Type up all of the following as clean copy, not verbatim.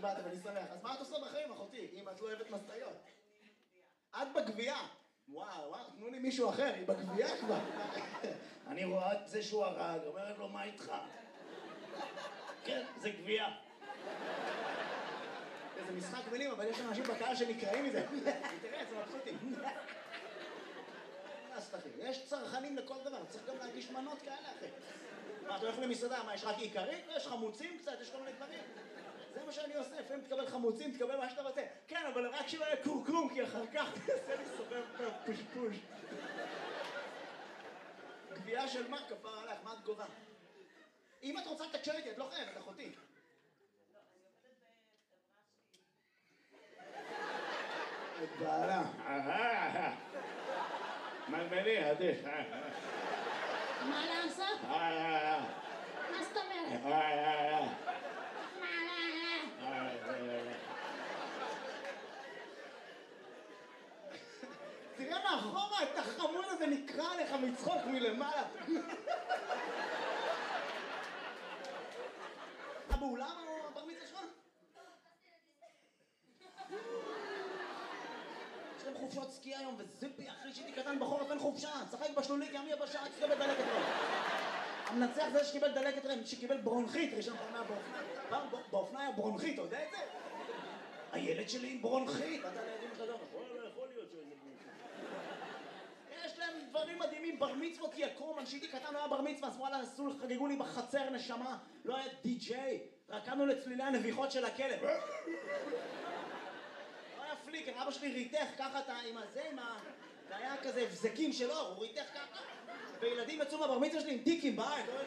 שבאתם, אני שמח. אז מה את עושה בחיים, אחותי, אם את לא אוהבת משאיות? את בגבייה. וואו, תנו לי מישהו אחר, היא בגבייה כבר. אני רואה את זה שהוא הרג, אומרת לו, מה איתך? כן, זה גבייה. זה משחק מילים, אבל יש אנשים בקהל שנקראים מזה. תראה, זה מבסוטים. יש צרכנים לכל דבר, צריך גם להגיש מנות כאלה, אחי. מה, אתה הולך למסעדה, מה, יש רק עיקרית? יש חמוצים קצת, יש כל מיני דברים. זה מה שאני עושה, לפעמים תקבל חמוצים, תקבל מה שאתה רוצה. כן, אבל רק שלא יהיה קורקום, כי אחר כך תעשה לי סובב פושפוש. גבייה של מה, כפר עליך, מה את גובה? אם את רוצה לתקשר איתי, את לא חייבת, אחותי. את בעלה. מלמלי, עדיף. מה לעשות? מה זאת אומרת? תראה מאחורה, את החמוד הזה נקרא עליך מצחוק מלמעלה. באולם או הבר מצווה שלך? יש להם חופשות סקי היום, וזיפי, אחרי שהייתי קטן בחורף אין חופשה. צחק בשלולי, כי עמי הבשעה שקיבל דלקת רם. המנצח זה שקיבל דלקת רם, שקיבל ברונכית, ראשון פעם באופנה היה ברונכית, אתה יודע את זה? הילד שלי עם ברונכית. אתה לידים לך דרך, יכול להיות שזה ברונכית. יש להם דברים מדהימים, בר מצוות יקום, כשהייתי קטן לא היה בר מצווה, אז וואלה, חגגו לי בחצר נשמה, לא היה די-ג'יי, רקדנו לצלילי הנביחות של הכלב. לא היה פליקר, אבא שלי ריתך ככה עם הזה, זה היה כזה הבזקים של אור, הוא ריתך ככה, וילדים יצאו מהבר מצווה שלי עם טיקים בעין. מה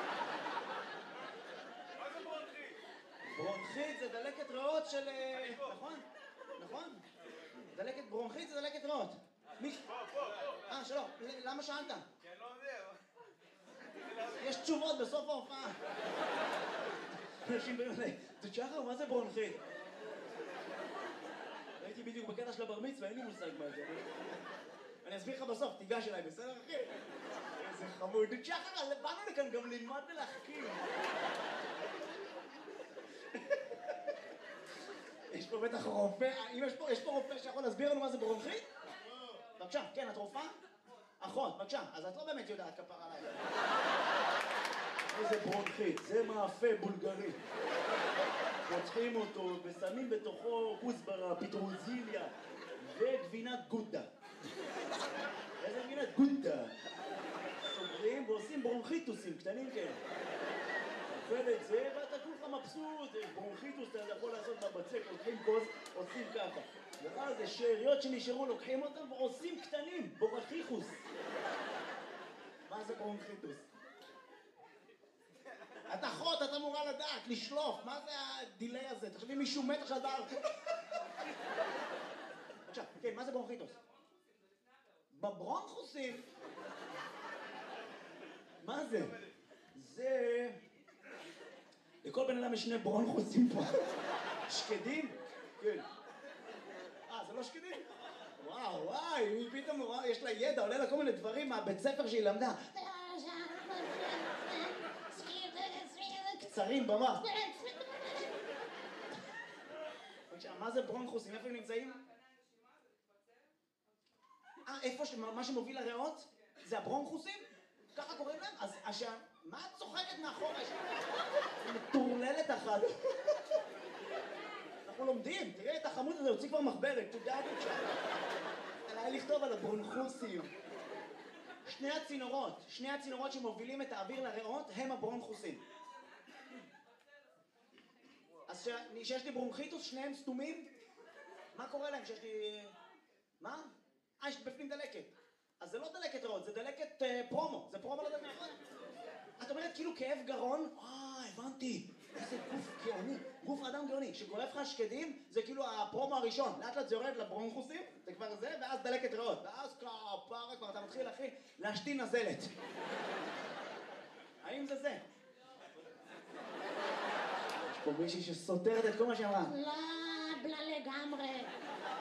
זה ברונכית? ברונכית זה דלקת ריאות של... נכון? נכון? דלקת ברונכית זה דלקת ריאות. פה. שלום, למה שאלת? כי אני לא יודע. יש תשובות בסוף ההופעה. אנשים באמת, תשחר, מה זה ברונכית? הייתי בדיוק בקטע של הבר מצווה, אין לי מושג מה זה. אני אסביר לך בסוף, תיגש אליי, בסדר אחי? איזה חמוד. תשחר, באנו לכאן גם ללמוד ולהחכים. יש פה בטח רופא, יש פה רופא שיכול להסביר לנו מה זה ברונכית? בבקשה, כן, את רופאה? אחות, בבקשה, אז את לא באמת יודעת כפר עליי. איזה ברונכית, זה מאפה בולגרי. פותחים אותו ושמים בתוכו כוסברה, פטרוזיליה וגבינת גודה. איזה גבינת גודה? סוגרים ועושים ברונכיטוסים קטנים כאלה. אוכל את זה ואתה כולך מבסוט, ברונכיטוס אתה יכול לעשות בבצק, לוקחים כוס, עושים ככה. ואז זה שאריות שנשארו, לוקחים אותם ועושים קטנים, בורחיחוס. מה זה ברונכיטוס? את אחות, את אמורה לדעת, לשלוף, מה זה הדילי הזה? תחשבי מישהו מת עכשיו דבר. עכשיו, כן, מה זה ברונכיטוס? בברונכוסים? מה זה? זה... לכל בן אדם יש שני ברונכוסים פה. שקדים? כן. זה לא שקדים? וואי, היא פתאום, יש לה ידע, עולה לה כל מיני דברים מהבית ספר שהיא למדה. קצרים במח. מה זה ברונכוסים? איפה הם נמצאים? איפה מה שמוביל לריאות? זה הברונכוסים? ככה קוראים להם? אז מה את צוחקת מאחורה? מטורללת אחת. אנחנו לומדים, תראה את החמוד הזה, הוציא כבר מחברת, תודה בבקשה. עליי לכתוב על הברונכוסים. שני הצינורות שמובילים את האוויר לריאות הם הברונכוסים. אז שיש לי ברונכיטוס, שניהם סתומים, מה קורה להם שיש לי... מה? יש בפנים דלקת. אז זה לא דלקת ריאות, זה דלקת פרומו. זה פרומו לדלקת נכון? את אומרת כאילו כאב גרון, הבנתי. איזה גוף גאוני, גוף אדם גאוני. שגורף לך שקדים, זה כאילו הפרומו הראשון. לאט לאט זה יורד לברונכוסים, זה כבר זה, ואז דלקת ריאות. ואז כפרה כבר אתה מתחיל, אחי, להשתין נזלת. האם זה זה? יש פה מישהי שסותרת את כל מה שאמרה. לא, בלה לגמרי.